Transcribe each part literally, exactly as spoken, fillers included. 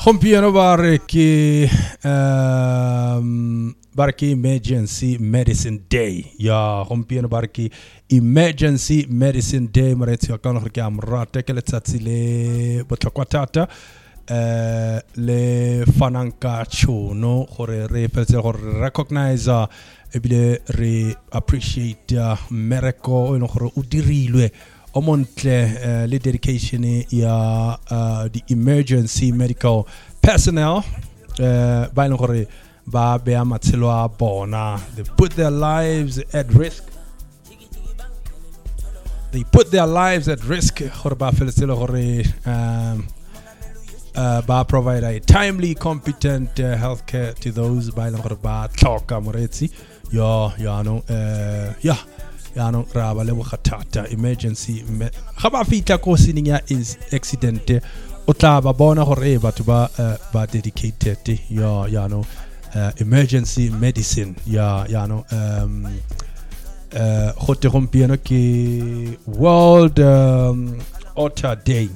Gompieno bare ke um bare ke emergency medicine day. Ya gompieno bare ke emergency medicine day maretsi ka kana ke amrata ke letsatsi le botlhokwa thata eh le fananka tšhono gore re petse gore recognize ebile re appreciate miracle eno gore o dirilwe o montle le dedication ya the emergency medical personnel uh ba ile gore ba be matshelo a bona. They put their lives at risk they put their lives at risk gore ba feletsele gore um uh ba provide a timely competent uh, healthcare to those ba ile gore ba tlhoka moretsi yo ya no uh yeah ya no ra ba le bokhathata emergency ga ba fitla ko sining ya accident o tla ba bona gore batho ba ba dedicated ya ya no emergency medicine ya ya no um uh hote gompieno ke World um, Otter Day.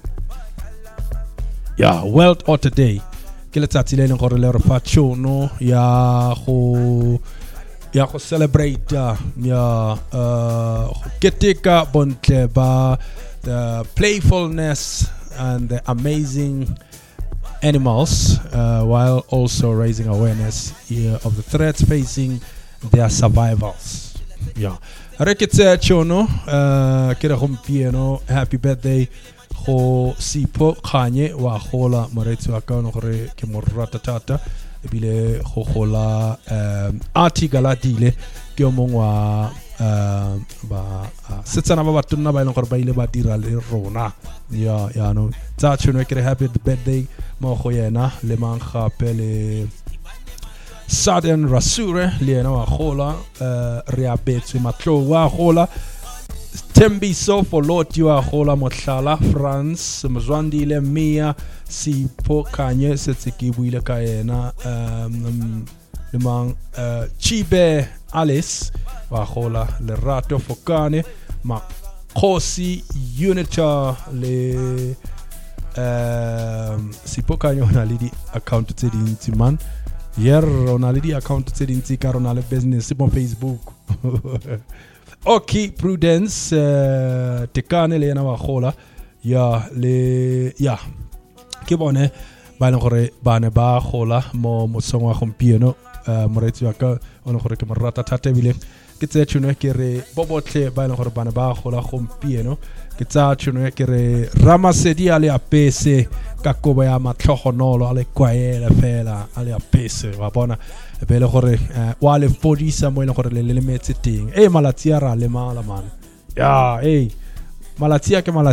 Ya World Otter Day ke letsatsi le leng gore le re fa tšhono ya go ya go celebrate ya uh keteka bontle ba the playfulness and the amazing animals uh, while also raising awareness yeah, of the threats facing their survivals. Yeah. Reketse chono uh kere gompieno happy birthday go Sipho Kganye wa gola moretsi wa ka no gore ke mo rata tata ebile go gola um article a dile ke o mongwe wa uh ba setsana ba batonna ba ile gore ba ile ba dira le rona ya ya no tsa tšhono ke happy birthday mo go yena le mang gape le Southern Rasure le yena wa gola uh re abetse matlo wa gola Tembiso for Lord you are gola mohlala France Mzwandile Mia Sipho Kganye setse ke buile ka yena um le mang uh Chibe Alice wa gola Lerato Fokane Makhosi Unita le um Sipho Kganye ona le di account tse dintsi man yer ona le di account tse dintsi ka rona le business mo Facebook. Okay, Prudence uh, tekane le yena wa gola ya le ya ke bone ba le gore bana ba gola mo mosong wa gompieno uh, moretsi wa ka ona gore ke mo rata thata bile ke tse tšhono ke re bobotle ba le gore bana ba gola gompieno ke tsa tšhono ke re Ramasedi a le apese ka kobo ya matlhogonolo a le kwaela fela a le apese wa bona bele gore wa le fodisa mo ile gore le le metse teng e malatsi a ra le mala man ya eh malatsi a ke malatsi